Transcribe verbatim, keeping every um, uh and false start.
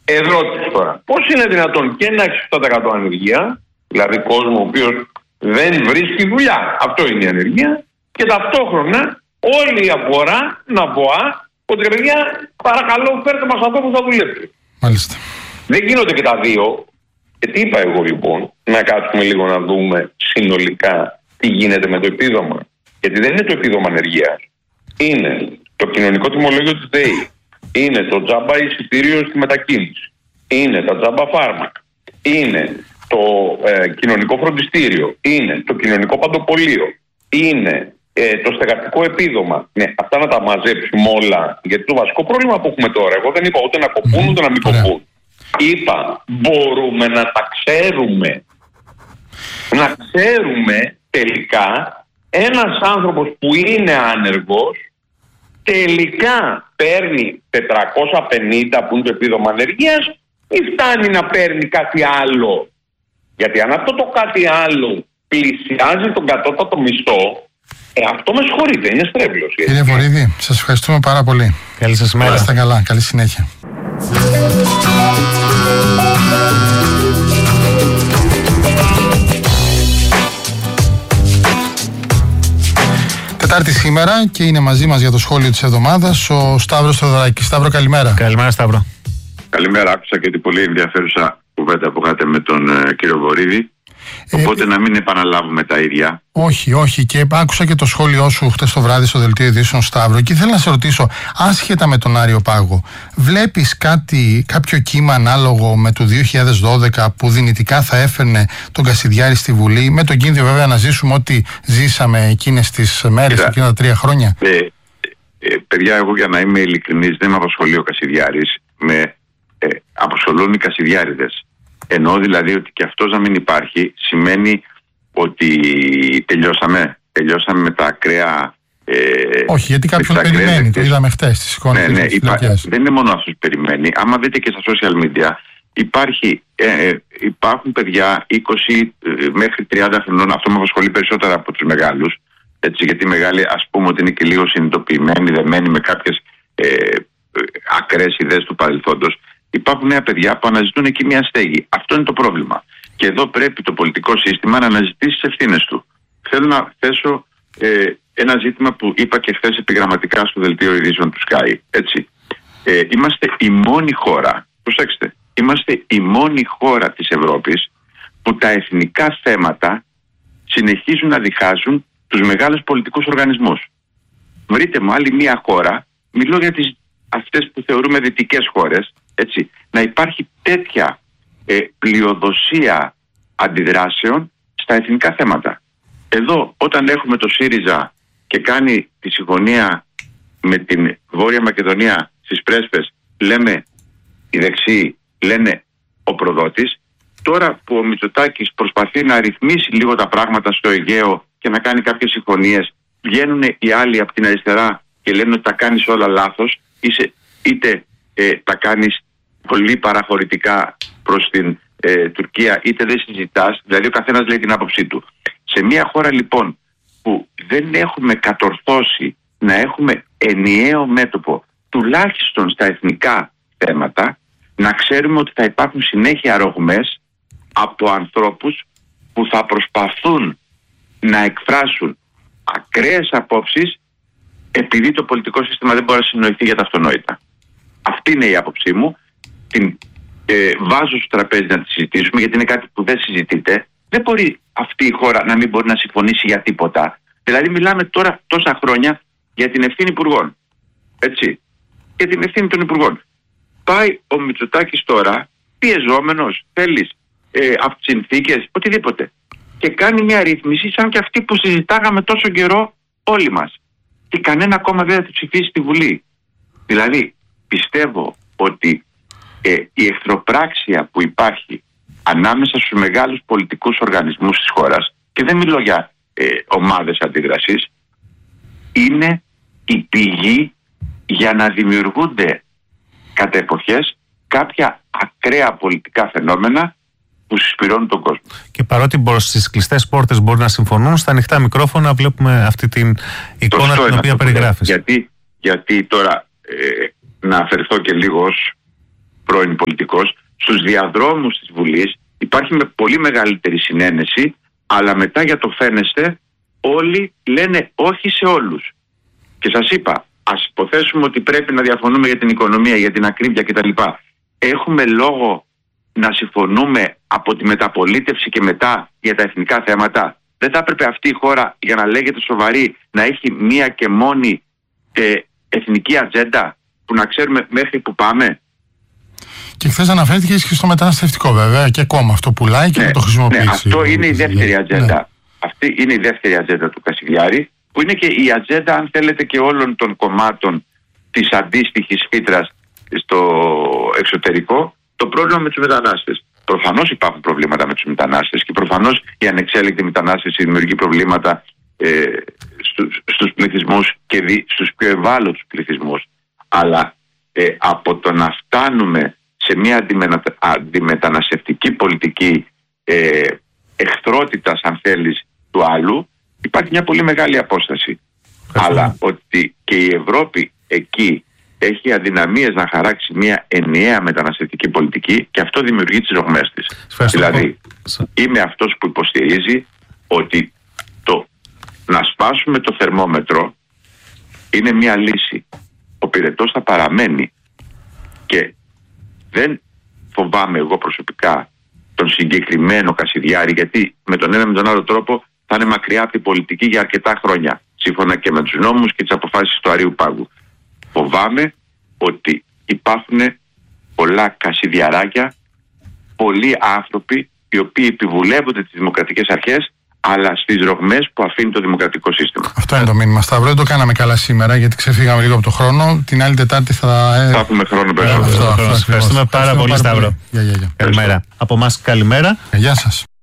Ερώτηση τώρα. Πώς είναι δυνατόν και να έχει επτά τοις εκατό ανεργία, δηλαδή κόσμο ο οποίος δεν βρίσκει δουλειά, αυτό είναι η ανεργία, και ταυτόχρονα όλη η αγορά να βοά ότι παιδιά, παρακαλώ, φέρτε μας αυτό που θα δουλεύει. Μάλιστα. Δεν γίνονται και τα δύο. Και τι είπα εγώ λοιπόν, να κάτσουμε λίγο να δούμε συνολικά τι γίνεται με το επίδομα. Γιατί δεν είναι το επίδομα ανεργίας. Είναι το κοινωνικό τιμολόγιο της ΔΕΗ. Είναι το τζάμπα εισιτήριο στη μετακίνηση. Είναι τα τζάμπα φάρμακα. Είναι το ε, κοινωνικό φροντιστήριο. Είναι το κοινωνικό παντοπολείο. Είναι ε, το στεγαστικό επίδομα. Ναι, αυτά να τα μαζέψουμε όλα. Γιατί το βασικό πρόβλημα που έχουμε τώρα, εγώ δεν είπα ούτε να κοπούν ούτε να μην κοπούν. Είπα, μπορούμε να τα ξέρουμε. Να ξέρουμε τελικά ένας άνθρωπος που είναι άνεργος τελικά παίρνει τετρακόσια πενήντα που είναι το επίδομα ανεργίας ή φτάνει να παίρνει κάτι άλλο. Γιατί αν αυτό το κάτι άλλο πλησιάζει τον κατώτατο μισθό, ε, αυτό με συγχωρείτε, είναι στρέβλωση. Κύριε Βορίδη, σας ευχαριστούμε πάρα πολύ. Καλή σας μέρα. Είστε καλά, καλή συνέχεια. Τετάρτη σήμερα και είναι μαζί μας για το σχόλιο της εβδομάδας ο Σταύρος Θεοδωράκης. Σταύρο, καλημέρα. Καλημέρα, Σταύρο. Καλημέρα, άκουσα και την πολύ ενδιαφέρουσα κουβέντα που είχατε με τον ε, κύριο Βορίδη. Οπότε ε, να μην επαναλάβουμε τα ίδια. Όχι, όχι. Και άκουσα και το σχόλιο σου χτες το βράδυ στο Δελτίο Ειδήσεων, Σταύρο. Και θέλω να σε ρωτήσω, άσχετα με τον Άριο Πάγο, βλέπεις κάτι, κάποιο κύμα ανάλογο με το δύο χιλιάδες δώδεκα που δυνητικά θα έφερνε τον Κασιδιάρη στη Βουλή, με τον κίνδυνο βέβαια να ζήσουμε ό,τι ζήσαμε εκείνες τις μέρες, εκείνα τα τρία χρόνια? Ε, ε, παιδιά, εγώ για να είμαι ειλικρινής, δεν με απασχολεί ο Κασιδιάρης. Με ε, απασχολούν οι Κασιδιάριδες. Εννοώ δηλαδή ότι και αυτός να μην υπάρχει σημαίνει ότι τελειώσαμε, τελειώσαμε με τα ακραία... Ε, Όχι, γιατί κάποιον περιμένει, ακραίες, το είδαμε χτες στις εικόνες. Ναι, ναι, υπά, δεν είναι μόνο αυτός που περιμένει. Άμα δείτε και στα social media, υπάρχει, ε, υπάρχουν παιδιά είκοσι μέχρι τριάντα χρονών, αυτό με απασχολεί περισσότερα από τους μεγάλους, έτσι, γιατί οι μεγάλοι ας πούμε ότι είναι και λίγο συνειδητοποιημένοι, δεμένοι με κάποιες ε, ακραίες ιδέες του παρελθόντος. Υπάρχουν νέα παιδιά που αναζητούν εκεί μια στέγη. Αυτό είναι το πρόβλημα. Και εδώ πρέπει το πολιτικό σύστημα να αναζητήσει τις ευθύνες του. Θέλω να θέσω ε, ένα ζήτημα που είπα και χθες επιγραμματικά στο Δελτίο Ειδήσεων του Sky. Έτσι. Ε, είμαστε η μόνη χώρα, προσέξτε, είμαστε η μόνη χώρα της Ευρώπης που τα εθνικά θέματα συνεχίζουν να διχάζουν τους μεγάλους πολιτικούς οργανισμούς. Βρείτε μου άλλη μια χώρα, μιλώ για τις, αυτές που θεωρούμε δυτικές χώρες, έτσι, να υπάρχει τέτοια ε, πλειοδοσία αντιδράσεων στα εθνικά θέματα. Εδώ όταν έχουμε το ΣΥΡΙΖΑ και κάνει τη συμφωνία με την Βόρεια Μακεδονία στις Πρέσπες, λέμε οι δεξιοί, λένε ο προδότης. Τώρα που ο Μητσοτάκης προσπαθεί να ρυθμίσει λίγο τα πράγματα στο Αιγαίο και να κάνει κάποιες συμφωνίες, βγαίνουν οι άλλοι από την αριστερά και λένε ότι τα κάνεις όλα λάθος, είτε, είτε ε, τα κάνεις πολύ παραχωρητικά προς την ε, Τουρκία, είτε δεν συζητάς, δηλαδή ο καθένας λέει την άποψή του. Σε μια χώρα λοιπόν που δεν έχουμε κατορθώσει να έχουμε ενιαίο μέτωπο τουλάχιστον στα εθνικά θέματα, να ξέρουμε ότι θα υπάρχουν συνέχεια ρογμές από ανθρώπους που θα προσπαθούν να εκφράσουν ακραίες απόψεις επειδή το πολιτικό σύστημα δεν μπορεί να συνοηθεί για τα αυτονόητα. Αυτή είναι η άποψή μου. Την ε, βάζω στο τραπέζι να τη συζητήσουμε, γιατί είναι κάτι που δεν συζητείται. Δεν μπορεί αυτή η χώρα να μην μπορεί να συμφωνήσει για τίποτα. Δηλαδή μιλάμε τώρα τόσα χρόνια για την ευθύνη υπουργών. Έτσι. Για την ευθύνη των υπουργών. Πάει ο Μητσοτάκης τώρα, πιεζόμενος, θέλεις, ε, από τις συνθήκες, οτιδήποτε. Και κάνει μια ρύθμιση σαν και αυτή που συζητάγαμε τόσο καιρό όλοι μας. Και κανένα κόμμα δεν θα τη ψηφίσει στη Βουλή. Δηλαδή, πιστεύω ότι ε, η εχθροπράξια που υπάρχει ανάμεσα στους μεγάλους πολιτικούς οργανισμούς της χώρας, και δεν μιλώ για ε, ομάδες αντίδρασης, είναι η πηγή για να δημιουργούνται κατά εποχές κάποια ακραία πολιτικά φαινόμενα που συσπηρώνουν τον κόσμο. Και παρότι στις κλειστές πόρτες μπορεί να συμφωνούν, στα ανοιχτά μικρόφωνα βλέπουμε αυτή την εικόνα την οποία περιγράφεις. Γιατί, γιατί τώρα ε, να αφαιρθώ και λίγο ως πρώην πολιτικός, στους διαδρόμους της Βουλής υπάρχει με πολύ μεγαλύτερη συνένεση, αλλά μετά για το φαίνεστε όλοι λένε όχι σε όλους. Και σας είπα, ας υποθέσουμε ότι πρέπει να διαφωνούμε για την οικονομία, για την ακρίβεια κτλ. Έχουμε λόγο να συμφωνούμε από τη μεταπολίτευση και μετά για τα εθνικά θέματα? Δεν θα έπρεπε αυτή η χώρα, για να λέγεται σοβαρή, να έχει μία και μόνη ε, εθνική ατζέντα που να ξέρουμε μέχρι που πάμε? Και χθες αναφέρθηκε και στο μεταναστευτικό, βέβαια, και κόμμα αυτό πουλάει και ναι, να το χρησιμοποιήσει. Ναι, αυτό είναι η δεύτερη ατζέντα. Ναι. Αυτή είναι η δεύτερη ατζέντα του Κασιδιάρη, που είναι και η ατζέντα, αν θέλετε, και όλων των κομμάτων της αντίστοιχης φύτρας στο εξωτερικό, το πρόβλημα με τους μετανάστες. Προφανώς υπάρχουν προβλήματα με τους μετανάστες και προφανώς η ανεξέλεγκτη μετανάστευση δημιουργεί προβλήματα ε, στους, στους πληθυσμούς και δι, στους πιο ευάλωτους πληθυσμούς. Αλλά ε, από το να φτάνουμε σε μια αντιμενα, αντιμεταναστευτική πολιτική ε, εχθρότητας, αν θέλεις, του άλλου, υπάρχει μια πολύ μεγάλη απόσταση. Ευχαριστώ. Αλλά ότι και η Ευρώπη εκεί έχει αδυναμίες να χαράξει μια ενιαία μεταναστευτική πολιτική, και αυτό δημιουργεί τις ρογμές της. Ευχαριστώ. Δηλαδή, είμαι αυτός που υποστηρίζει ότι το να σπάσουμε το θερμόμετρο είναι μια λύση. Ο πυρετός θα παραμένει και δεν φοβάμαι εγώ προσωπικά τον συγκεκριμένο Κασιδιάρη, γιατί με τον ένα με τον άλλο τρόπο θα είναι μακριά από την πολιτική για αρκετά χρόνια, σύμφωνα και με τους νόμους και τις αποφάσεις του Αρείου Πάγου. Φοβάμαι ότι υπάρχουν πολλά Κασιδιαράκια, πολλοί άνθρωποι οι οποίοι επιβουλεύονται τις δημοκρατικές αρχές, αλλά στις ρογμές που αφήνει το δημοκρατικό σύστημα. Αυτό είναι το μήνυμα, Σταύρο. Δεν το κάναμε καλά σήμερα, γιατί ξεφύγαμε λίγο από το χρόνο. Την άλλη Τετάρτη θα. Θα έχουμε χρόνο περισσότερο. Ευχαριστούμε πάρα πολύ, Σταύρο. Γεια, γεια, γεια. Καλημέρα. Από εμάς, καλημέρα. Γεια σας.